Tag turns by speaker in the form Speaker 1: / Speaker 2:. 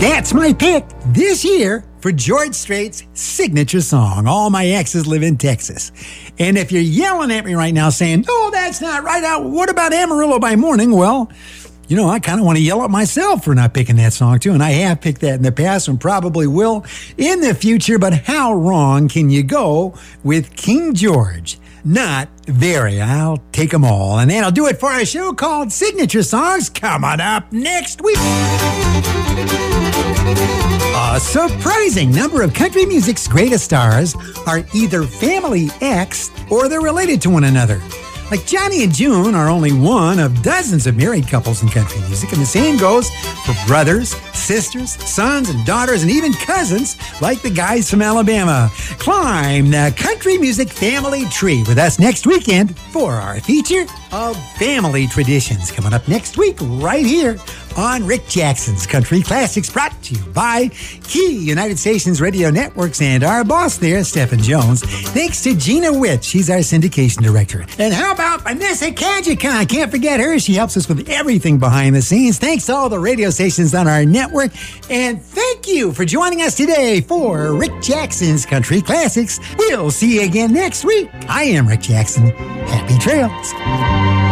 Speaker 1: That's my pick this year for George Strait's signature song, All My Exes Live in Texas. And if you're yelling at me right now saying, no, that's not right, what about Amarillo by Morning? Well, you know, I kind of want to yell at myself for not picking that song, too. And I have picked that in the past and probably will in the future. But how wrong can you go with King George? Not very. I'll take them all. And that'll do it for our show called Signature Songs, coming up next week. A surprising number of country music's greatest stars are either family X or they're related to one another. Like Johnny and June are only one of dozens of married couples in country music, and the same goes for brothers, sisters, sons, and daughters, and even cousins like the guys from Alabama. Climb the country music family tree with us next weekend for our feature of family traditions, coming up next week right here on Rick Jackson's Country Classics, brought to you by Key United Stations Radio Networks and our boss there, Stephen Jones. Thanks to Gina Witt. She's our syndication director. And how about Vanessa Kajikon? Can't forget her. She helps us with everything behind the scenes. Thanks to all the radio stations on our network. And thank you for joining us today for Rick Jackson's Country Classics. We'll see you again next week. I am Rick Jackson. Happy trails.